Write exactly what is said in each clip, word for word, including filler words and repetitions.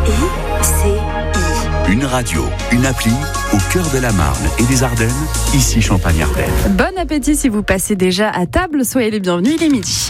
I C I. Une radio, une appli, au cœur de la Marne et des Ardennes, ici Champagne-Ardenne. Bon appétit si vous passez déjà à table, soyez les bienvenus, il est midi.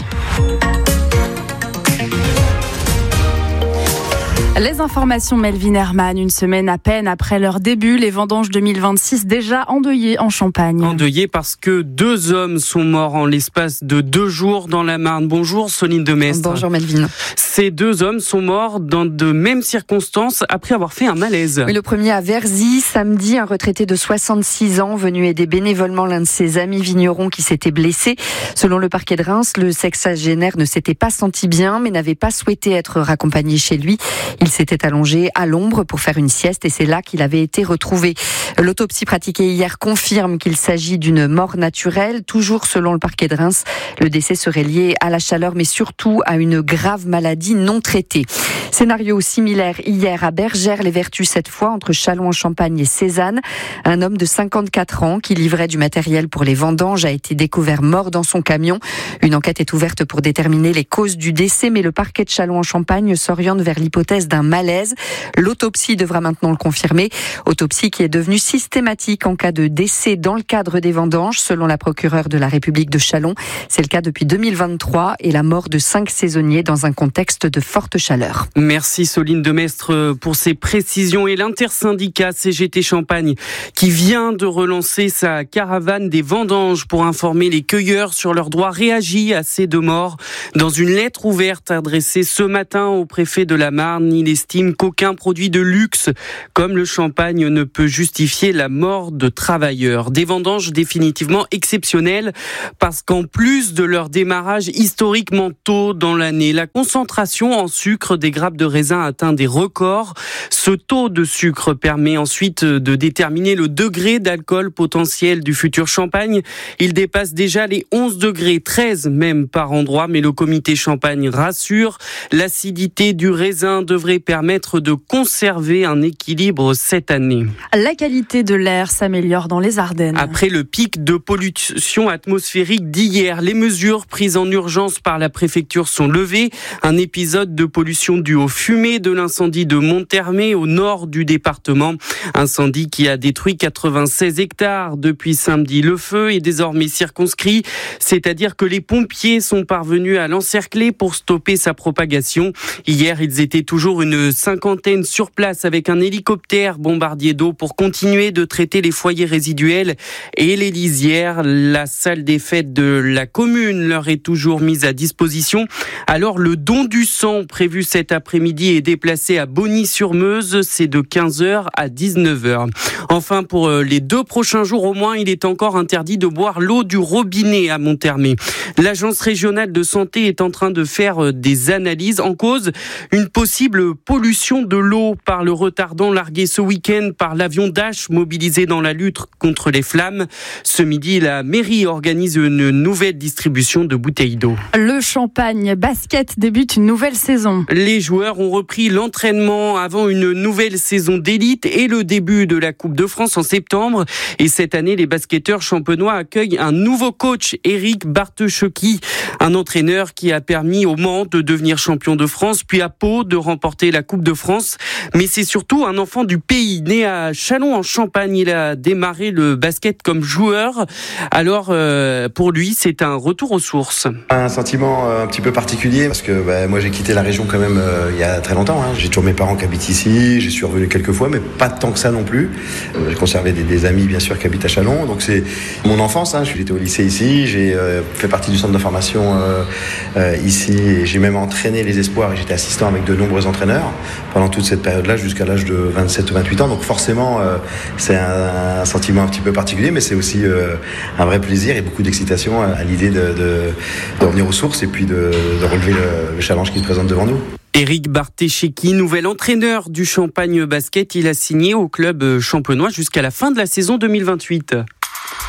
Les informations Melvin Herman, une semaine à peine après leur début, les vendanges deux mille vingt-six déjà endeuillées en Champagne. Endeuillées parce que deux hommes sont morts en l'espace de deux jours dans la Marne. Bonjour Soline Demestre. Bonjour Melvin. Ces deux hommes sont morts dans de mêmes circonstances après avoir fait un malaise. Oui, le premier à Verzy, samedi, un retraité de soixante-six ans venu aider bénévolement l'un de ses amis vignerons qui s'était blessé. Selon le parquet de Reims, le sexagénaire ne s'était pas senti bien mais n'avait pas souhaité être raccompagné chez lui. Il s'était allongé à l'ombre pour faire une sieste et c'est là qu'il avait été retrouvé. L'autopsie pratiquée hier confirme qu'il s'agit d'une mort naturelle. Toujours selon le parquet de Reims, le décès serait lié à la chaleur mais surtout à une grave maladie non traitée. Scénario similaire hier à Bergère-les-Vertus, cette fois entre Châlons-en-Champagne et Cézanne. Un homme de cinquante-quatre ans qui livrait du matériel pour les vendanges a été découvert mort dans son camion. Une enquête est ouverte pour déterminer les causes du décès mais le parquet de Châlons-en-Champagne s'oriente vers l'hypothèse d'un malaise. L'autopsie devra maintenant le confirmer. Autopsie qui est devenue systématique en cas de décès dans le cadre des vendanges, selon la procureure de la République de Châlons. C'est le cas depuis deux mille vingt-trois et la mort de cinq saisonniers dans un contexte de forte chaleur. Merci Soline Demestre pour ces précisions. Et l'intersyndicat C G T Champagne qui vient de relancer sa caravane des vendanges pour informer les cueilleurs sur leurs droits réagit à ces deux morts. Dans une lettre ouverte adressée ce matin au préfet de la Marne, il estime qu'aucun produit de luxe comme le champagne ne peut justifier la mort de travailleurs. Des vendanges définitivement exceptionnelles parce qu'en plus de leur démarrage historiquement tôt dans l'année, la concentration en sucre des grappes de raisin atteint des records. Ce taux de sucre permet ensuite de déterminer le degré d'alcool potentiel du futur champagne. Il dépasse déjà les onze degrés, treize même par endroit, mais le comité champagne rassure, l'acidité du raisin devrait permettre de conserver un équilibre cette année. La qualité de l'air s'améliore dans les Ardennes. Après le pic de pollution atmosphérique d'hier, les mesures prises en urgence par la préfecture sont levées. Un épisode de pollution dû aux fumées de l'incendie de Monthermé au nord du département. Incendie qui a détruit quatre-vingt-seize hectares depuis samedi. Le feu est désormais circonscrit, c'est-à-dire que les pompiers sont parvenus à l'encercler pour stopper sa propagation. Hier, ils étaient toujours une cinquantaine sur place avec un hélicoptère bombardier d'eau pour continuer de traiter les foyers résiduels et les lisières. La salle des fêtes de la commune leur est toujours mise à disposition. Alors le don du sang prévu cet après-midi est déplacé à Bogny-sur-Meuse. C'est de quinze heures à dix-neuf heures. Enfin, pour les deux prochains jours au moins, il est encore interdit de boire l'eau du robinet à Monthermé. L'agence régionale de santé est en train de faire des analyses en cause une possible pollution de l'eau par le retardant largué ce week-end par l'avion Dash mobilisé dans la lutte contre les flammes. Ce midi, la mairie organise une nouvelle distribution de bouteilles d'eau. Le Champagne basket débute une nouvelle saison. Les joueurs ont repris l'entraînement avant une nouvelle saison d'élite et le début de la Coupe de France en septembre. Et cette année, les basketteurs champenois accueillent un nouveau coach, Éric Bartecheki, un entraîneur qui a permis au Mans de devenir champion de France, puis à Pau de remporter la Coupe de France. Mais c'est surtout un enfant du pays, né à Châlons-en-Champagne. Il a démarré le basket comme joueur. Alors, euh, pour lui, c'est un retour aux sources. Un sentiment un petit peu particulier parce que bah, moi j'ai quitté la région quand même euh, il y a très longtemps. Hein. J'ai toujours mes parents qui habitent ici, j'y suis revenu quelques fois, mais pas tant que ça non plus. Euh, j'ai conservé des, des amis bien sûr qui habitent à Châlons, donc c'est mon enfance. Hein. J'étais au lycée ici, j'ai euh, fait partie du centre de formation euh, euh, ici, et j'ai même entraîné les espoirs et j'étais assistant avec de nombreux entraîneurs pendant toute cette période-là jusqu'à l'âge de vingt-sept ou vingt-huit ans. Donc forcément, euh, c'est un, un sentiment un petit peu particulier, mais c'est aussi euh, un vrai plaisir et beaucoup d'excitation à, à l'idée de, de, de revenir aux sources et puis de, de relever le, le challenge qui se présente devant nous. Éric Bartecheki, nouvel entraîneur du Champagne Basket, il a signé au club champenois jusqu'à la fin de la saison deux mille vingt-huit.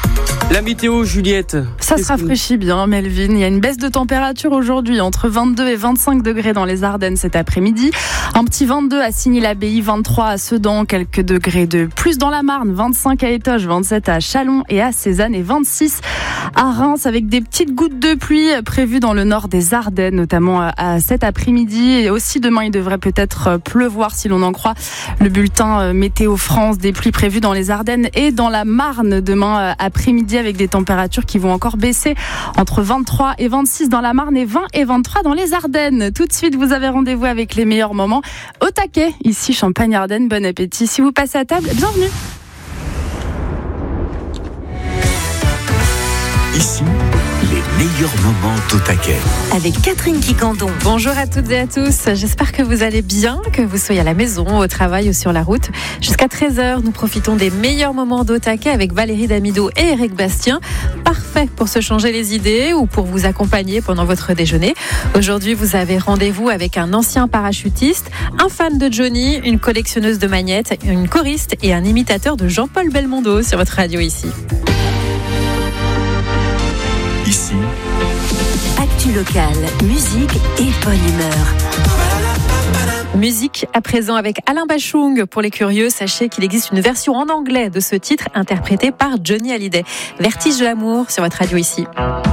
La météo, Juliette. Ça se rafraîchit bien, Melvin. Il y a une baisse de température aujourd'hui, entre vingt-deux et vingt-cinq degrés dans les Ardennes cet après-midi. Un petit vingt-deux à Signy-l'Abbaye, vingt-trois à Sedan, quelques degrés de plus dans la Marne, vingt-cinq à Étoges, vingt-sept à Châlons et à Cézanne et vingt-six à Reims, avec des petites gouttes de pluie prévues dans le nord des Ardennes, notamment à cet après-midi. Et aussi demain, il devrait peut-être pleuvoir si l'on en croit le bulletin Météo France. Des pluies prévues dans les Ardennes et dans la Marne demain après-midi, avec des températures qui vont encore baisser entre vingt-trois et vingt-six dans la Marne et vingt et vingt-trois dans les Ardennes. Tout de suite, vous avez rendez-vous avec les meilleurs moments au taquet. Ici, Champagne-Ardenne, bon appétit. Si vous passez à table, bienvenue. Ici, les meilleurs moments au taquet. Avec Catherine Quicandon. Bonjour à toutes et à tous. J'espère que vous allez bien, que vous soyez à la maison, au travail ou sur la route. Jusqu'à treize heures, nous profitons des meilleurs moments d'au taquet avec Valérie Damido et Eric Bastien. Parfait pour se changer les idées ou pour vous accompagner pendant votre déjeuner. Aujourd'hui, vous avez rendez-vous avec un ancien parachutiste, un fan de Johnny, une collectionneuse de magnettes, une choriste et un imitateur de Jean-Paul Belmondo sur votre radio ici. Ici, Actu locale, musique et bonne humeur. Musique à présent avec Alain Bachung. Pour les curieux, sachez qu'il existe une version en anglais de ce titre interprété par Johnny Hallyday. Vertige de l'amour sur votre radio ici.